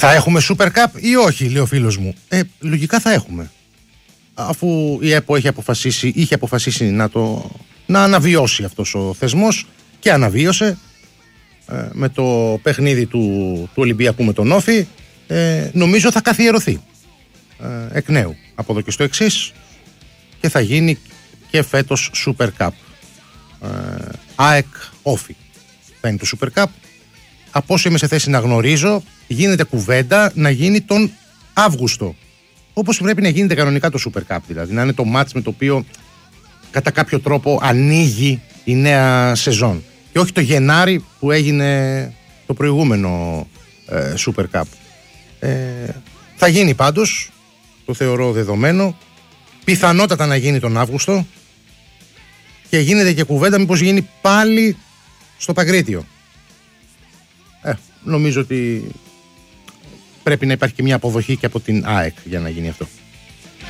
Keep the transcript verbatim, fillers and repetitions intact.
Θα έχουμε Super Cup ή όχι, λέει ο φίλος μου. Ε, λογικά θα έχουμε. Αφού η ΕΠΟ έχει αποφασίσει, είχε αποφασίσει να, το, να αναβιώσει αυτός ο θεσμός και αναβίωσε ε, με το παιχνίδι του, του Ολυμπιακού με τον Όφη, ε, νομίζω θα καθιερωθεί ε, εκ νέου από εδώ και στο εξής και θα γίνει και φέτος Super Cup. Ε, ΑΕΚ Όφη θα είναι το Super Cup. Από όσο είμαι σε θέση να γνωρίζω, γίνεται κουβέντα να γίνει τον Αύγουστο. Όπως πρέπει να γίνεται κανονικά το Super Cup, δηλαδή να είναι το μάτς με το οποίο κατά κάποιο τρόπο ανοίγει η νέα σεζόν. Και όχι το Γενάρη που έγινε το προηγούμενο ε, Super Cup. Ε, θα γίνει πάντως, το θεωρώ δεδομένο, πιθανότατα να γίνει τον Αύγουστο και γίνεται και κουβέντα μήπως γίνει πάλι στο Παγκρίτιο. Ε, νομίζω ότι πρέπει να υπάρχει και μια αποδοχή και από την ΑΕΚ για να γίνει αυτό.